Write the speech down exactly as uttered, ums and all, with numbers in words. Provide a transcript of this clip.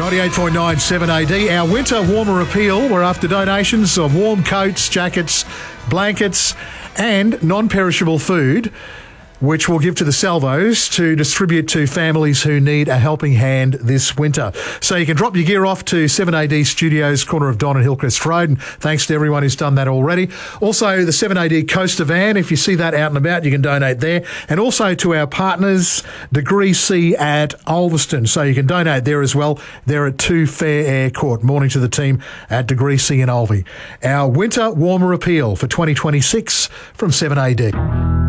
ninety-eight point nine seven A D. Our winter warmer appeal. We're after donations of warm coats, jackets, blankets and non-perishable food, which we'll give to the Salvos to distribute to families who need a helping hand this winter. So you can drop your gear off to seven A D Studios, corner of Don and Hillcrest Road, and thanks to everyone who's done that already. Also, the seven A D Coaster van, if you see that out and about, you can donate there. And also to our partners, Degree C at Ulverston, so you can donate there as well. They're at two Fair Air Court. Morning to the team at Degree C in Ulvie. Our winter warmer appeal for twenty twenty-six from seven A D.